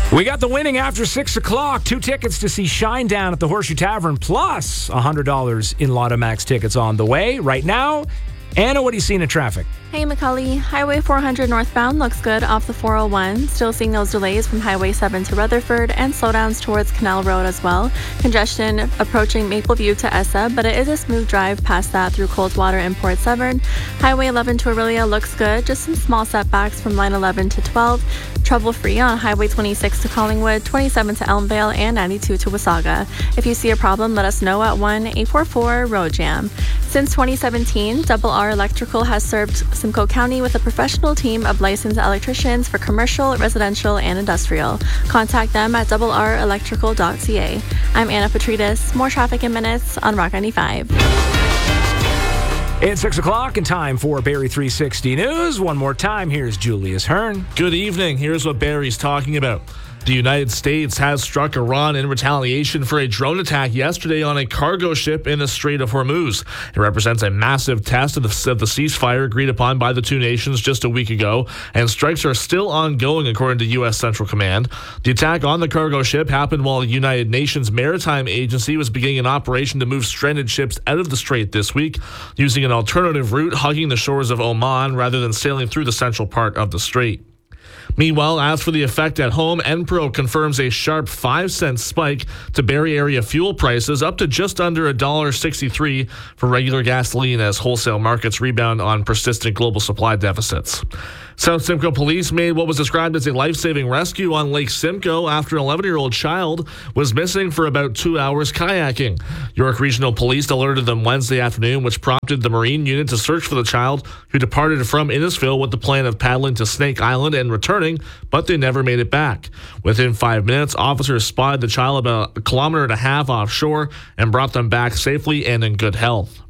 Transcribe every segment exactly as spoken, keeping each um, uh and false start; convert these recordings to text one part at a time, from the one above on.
We got the winning after six o'clock. Two tickets to see Shinedown at the Horseshoe Tavern, plus one hundred dollars in Lotto Max tickets on the way right now. Anna, what are you seeing in traffic? Hey, McCully. Highway four hundred northbound looks good off the four oh one. Still seeing those delays from Highway seven to Rutherford and slowdowns towards Canal Road as well. Congestion approaching Mapleview to Essa, but it is a smooth drive past that through Coldwater and Port Severn. Highway eleven to Aurelia looks good. Just some small setbacks from line eleven to twelve. Trouble-free on Highway twenty-six to Collingwood, twenty-seven to Elmvale, and ninety-two to Wasaga. If you see a problem, let us know at one eight four four road jam. Since twenty seventeen, Double R Electrical has served Simcoe County with a professional team of licensed electricians for commercial, residential, and industrial. Contact them at double r electrical dot c a. I'm Anna Petridis. More traffic in minutes on Rock ninety-five. It's six o'clock and time for Barrie three sixty News. One more time, here's Julius Hearn. Good evening. Here's what Barrie's talking about. The United States has struck Iran in retaliation for a drone attack yesterday on a cargo ship in the Strait of Hormuz. It represents a massive test of the, of the ceasefire agreed upon by the two nations just a week ago, and strikes are still ongoing according to U S Central Command. The attack on the cargo ship happened while the United Nations Maritime Agency was beginning an operation to move stranded ships out of the strait this week, using an alternative route hugging the shores of Oman rather than sailing through the central part of the strait. Meanwhile, as for the effect at home, Enpro confirms a sharp five cent spike to Barrie area fuel prices, up to just under one dollar sixty-three for regular gasoline as wholesale markets rebound on persistent global supply deficits. South Simcoe Police made what was described as a life-saving rescue on Lake Simcoe after an eleven-year-old child was missing for about two hours kayaking. York Regional Police alerted them Wednesday afternoon, which prompted the Marine unit to search for the child, who departed from Innisfil with the plan of paddling to Snake Island and returning, but they never made it back. Within five minutes, officers spotted the child about a kilometer and a half offshore and brought them back safely and in good health.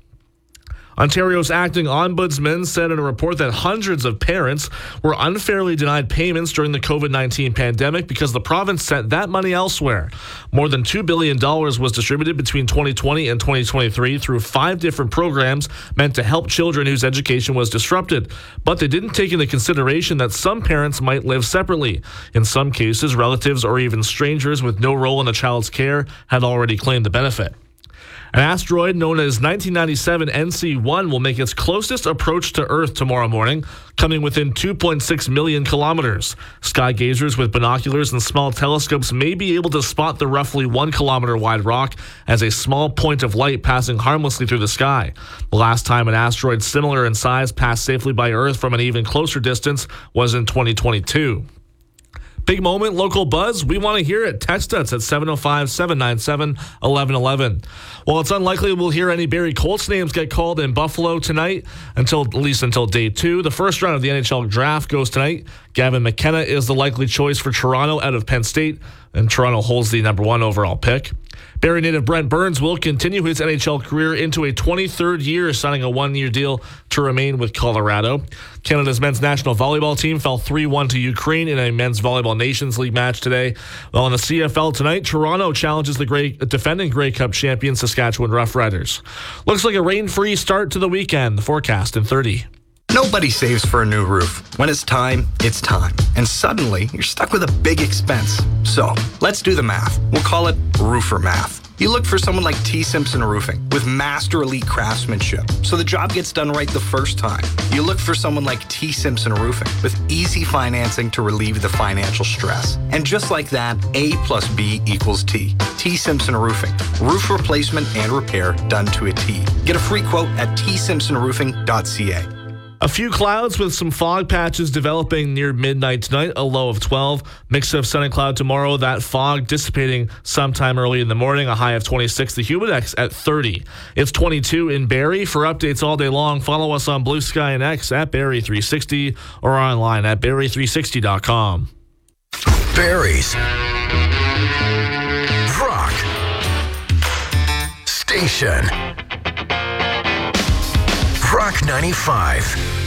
Ontario's acting ombudsman said in a report that hundreds of parents were unfairly denied payments during the covid nineteen pandemic because the province sent that money elsewhere. More than two billion dollars was distributed between twenty twenty and twenty twenty-three through five different programs meant to help children whose education was disrupted. But they didn't take into consideration that some parents might live separately. In some cases, relatives or even strangers with no role in the child's care had already claimed the benefit. An asteroid known as nineteen ninety-seven N C one will make its closest approach to Earth tomorrow morning, coming within two point six million kilometers. Sky gazers with binoculars and small telescopes may be able to spot the roughly one kilometer wide rock as a small point of light passing harmlessly through the sky. The last time an asteroid similar in size passed safely by Earth from an even closer distance was in twenty twenty-two. Big moment, local buzz. We want to hear it. Text us at seven oh five, seven nine seven, one one one one. While it's unlikely we'll hear any Barrie Colts names get called in Buffalo tonight, until at least until day two, the first round of the N H L draft goes tonight. Gavin McKenna is the likely choice for Toronto out of Penn State, and Toronto holds the number one overall pick. Barrie native Brent Burns will continue his N H L career into a twenty-third year, signing a one-year deal to remain with Colorado. Canada's men's national volleyball team fell three one to Ukraine in a men's volleyball Nations League match today. While in the C F L tonight, Toronto challenges the Grey, defending Grey Cup champion Saskatchewan Roughriders. Looks like a rain-free start to the weekend. The forecast in thirty. Nobody saves for a new roof. When it's time, it's time. And suddenly, you're stuck with a big expense. So, let's do the math. We'll call it roofer math. You look for someone like T. Simpson Roofing with master elite craftsmanship, so the job gets done right the first time. You look for someone like T. Simpson Roofing with easy financing to relieve the financial stress. And just like that, A plus B equals T. T. Simpson Roofing. Roof replacement and repair done to a T. Get a free quote at t simpson roofing dot c a. A few clouds with some fog patches developing near midnight tonight, a low of twelve. Mix of sun and cloud tomorrow, that fog dissipating sometime early in the morning, a high of twenty-six. The Humidex at thirty. It's twenty-two in Barrie. For updates all day long, follow us on Blue Sky and X at Barrie three sixty or online at barrie three sixty dot com. Barrie's Rock Station. Rock ninety-five.